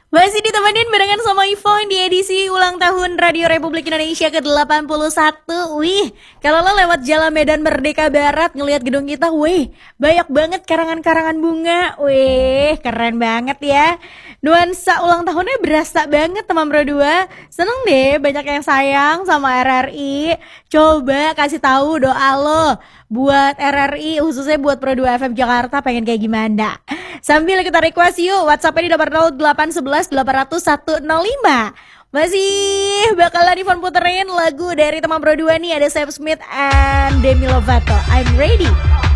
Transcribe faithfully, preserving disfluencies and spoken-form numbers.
Masih ditemenin barengan sama Ivon di edisi ulang tahun Radio Republik Indonesia ke delapan puluh satu. Wih, kalau lo lewat Jalan Medan Merdeka Barat ngelihat gedung kita, wih, banyak banget karangan-karangan bunga. Wih, keren banget ya. Nuansa ulang tahunnya berasa banget teman Pro dua. Seneng deh banyak yang sayang sama R R I. Coba kasih tahu doa lo buat R R I, khususnya buat Pro dua F M Jakarta, pengen kayak gimana. Sambil kita request yuk, WhatsApp-nya di nomor nol delapan satu satu delapan nol nol satu nol lima. Masih bakalan Ivan puterin lagu dari teman Pro dua nih, ada Sam Smith and Demi Lovato. I'm ready.